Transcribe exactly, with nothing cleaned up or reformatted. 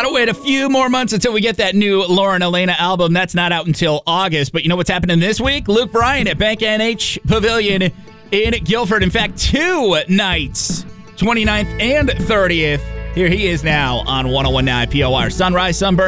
to wait a few more months until we get that new Lauren Elena album. That's not out until August. But you know what's happening this week? Luke Bryan at Bank N H Pavilion in Guilford. In fact, two nights, twenty-ninth and thirtieth. Here he is now on one oh one point nine P O R. Sunrise, Sunburn.